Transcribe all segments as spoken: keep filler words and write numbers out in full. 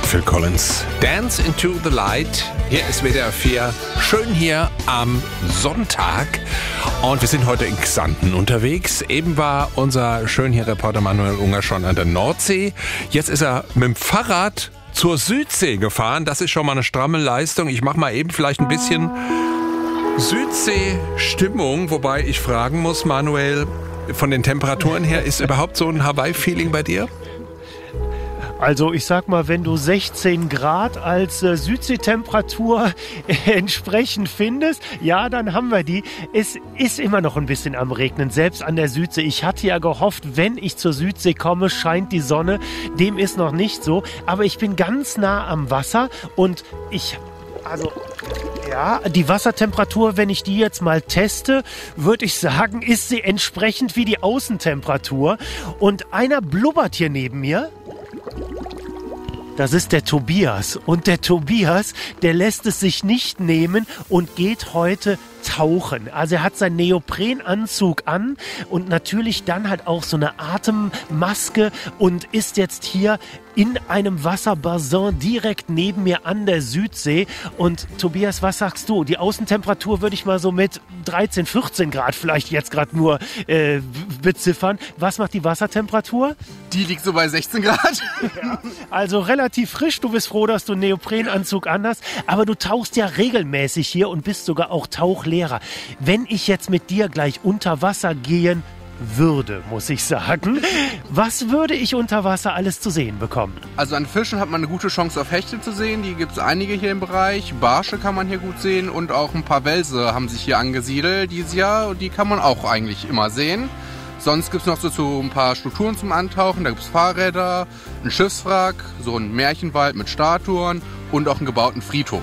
Phil Collins. Dance into the Light. Hier ist W D R vier. Schön hier am Sonntag. Und wir sind heute in Xanten unterwegs. Eben war unser schön hier Reporter Manuel Unger schon an der Nordsee. Jetzt ist er mit dem Fahrrad zur Südsee gefahren. Das ist schon mal eine stramme Leistung. Ich mache mal eben vielleicht ein bisschen Südsee-Stimmung. Wobei ich fragen muss, Manuel, von den Temperaturen her, ist überhaupt so ein Hawaii-Feeling bei dir? Also ich sag mal, wenn du sechzehn Grad als äh, Südseetemperatur äh, entsprechend findest, ja, dann haben wir die. Es ist immer noch ein bisschen am Regnen, selbst an der Südsee. Ich hatte ja gehofft, wenn ich zur Südsee komme, scheint die Sonne. Dem ist noch nicht so. Aber ich bin ganz nah am Wasser und ich... Also, ja, die Wassertemperatur, wenn ich die jetzt mal teste, würde ich sagen, ist sie entsprechend wie die Außentemperatur. Und einer blubbert hier neben mir. Das ist der Tobias. Und der Tobias, der lässt es sich nicht nehmen und geht heute tauchen. Also er hat seinen Neoprenanzug an und natürlich dann halt auch so eine Atemmaske und ist jetzt hier in einem Wasserbassin direkt neben mir an der Südsee. Und Tobias, was sagst du? Die Außentemperatur würde ich mal so mit dreizehn, vierzehn Grad vielleicht jetzt gerade nur äh, beziffern. Was macht die Wassertemperatur? Die liegt so bei sechzehn Grad. Ja, also relativ frisch. Du bist froh, dass du einen Neoprenanzug anhast. Aber du tauchst ja regelmäßig hier und bist sogar auch Tauchlehrer. Wenn ich jetzt mit dir gleich unter Wasser gehen würde, muss ich sagen, was würde ich unter Wasser alles zu sehen bekommen? Also an Fischen hat man eine gute Chance auf Hechte zu sehen. Die gibt es einige hier im Bereich. Barsche kann man hier gut sehen und auch ein paar Welse haben sich hier angesiedelt dieses Jahr. Und die kann man auch eigentlich immer sehen. Sonst gibt es noch so, so ein paar Strukturen zum Antauchen. Da gibt es Fahrräder, ein Schiffswrack, so ein Märchenwald mit Statuen und auch einen gebauten Friedhof.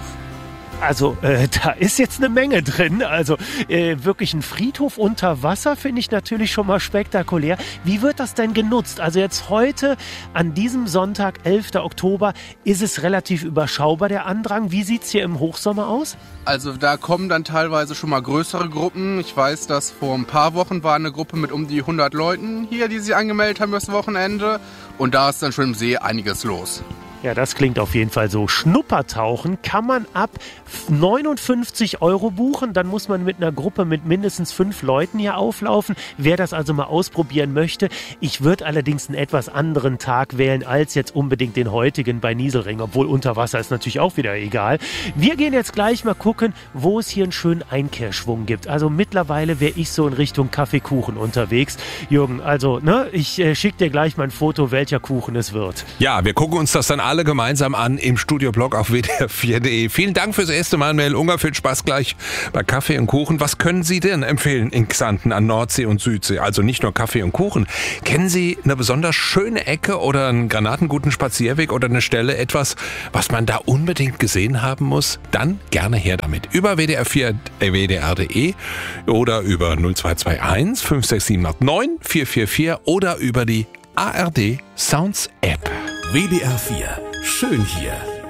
Also äh, da ist jetzt eine Menge drin. Also äh, wirklich ein Friedhof unter Wasser finde ich natürlich schon mal spektakulär. Wie wird das denn genutzt? Also jetzt heute an diesem Sonntag, elften Oktober, ist es relativ überschaubar, der Andrang. Wie sieht es hier im Hochsommer aus? Also da kommen dann teilweise schon mal größere Gruppen. Ich weiß, dass vor ein paar Wochen war eine Gruppe mit um die hundert Leuten hier, die sich angemeldet haben fürs Wochenende. Und da ist dann schon im See einiges los. Ja, das klingt auf jeden Fall so. Schnuppertauchen kann man ab neunundfünfzig Euro buchen. Dann muss man mit einer Gruppe mit mindestens fünf Leuten hier auflaufen. Wer das also mal ausprobieren möchte. Ich würde allerdings einen etwas anderen Tag wählen als jetzt unbedingt den heutigen bei Nieselring. Obwohl unter Wasser ist natürlich auch wieder egal. Wir gehen jetzt gleich mal gucken, wo es hier einen schönen Einkehrschwung gibt. Also mittlerweile wäre ich so in Richtung Kaffeekuchen unterwegs. Jürgen, also ne, ich äh, schicke dir gleich mal ein Foto, welcher Kuchen es wird. Ja, wir gucken uns das dann alle gemeinsam an im Studioblog auf w d r vier punkt d e. Vielen Dank fürs erste Mal, Manuel Unger. Viel Spaß gleich bei Kaffee und Kuchen. Was können Sie denn empfehlen in Xanten an Nordsee und Südsee? Also nicht nur Kaffee und Kuchen. Kennen Sie eine besonders schöne Ecke oder einen granatenguten Spazierweg oder eine Stelle, etwas, was man da unbedingt gesehen haben muss? Dann gerne her damit. Über w d r vier w d r punkt d e oder über null zwei zwei eins fünf sechs sieben acht neun vier vier vier oder über die A R D Sounds App. W D R vier. Schön hier.